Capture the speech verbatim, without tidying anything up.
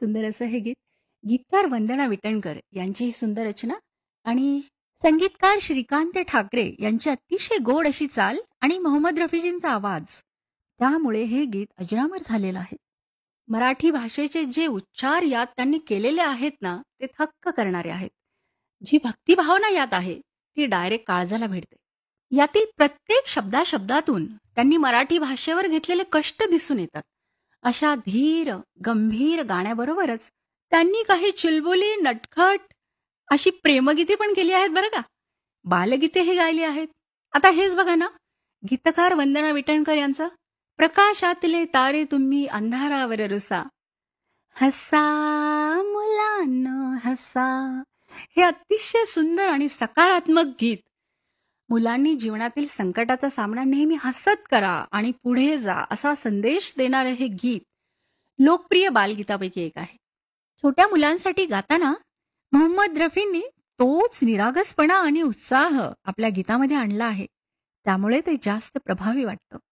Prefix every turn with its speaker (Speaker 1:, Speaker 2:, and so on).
Speaker 1: सुंदर असं हे गीत. गीतकार वंदना विटणकर यांची ही सुंदर रचना आणि संगीतकार श्रीकांत ठाकरे यांची अतिशय गोड अशी चाल आणि मोहम्मद रफीजींचा आवाज. त्यामुळे हे गीत अजरामर झालेलं आहे. मराठी भाषेचे जे उच्चार यात त्यांनी केलेले आहेत ना, ते थक्क करणारे आहेत. जी भक्तिभावना यात आहे, ती डायरेक्ट काळजाला भिडते. यातील प्रत्येक शब्दाशब्दातून त्यांनी मराठी भाषेवर घेतलेले कष्ट दिसून येतात. अशा धीर, गंभीर गाण्याबरोबरच त्यांनी काही चुलबुली, नटखट अशी प्रेमगीते पण केली आहेत बरं का. बालगीतेही गायली आहेत. आता हेच बघा ना, गीतकार वंदना विटणकर यांचं प्रकाशातले तारे तुम्ही अंधारावर रुसा, हसा मुलांनो हसा. हे अतिशय सुंदर आणि सकारात्मक गीत. मुलांनी जीवनातील संकटाचा सामना नेहमी हसत करा आणि पुढे जा असा संदेश देणारे हे गीत लोकप्रिय बालगीतापैकी एक आहे. छोट्या मुलांसाठी गाताना मोहम्मद रफींनी तोच निरागसपणा आणि उत्साह आपल्या गीतामध्ये आणला आहे. त्यामुळे ते जास्त प्रभावी वाटतं.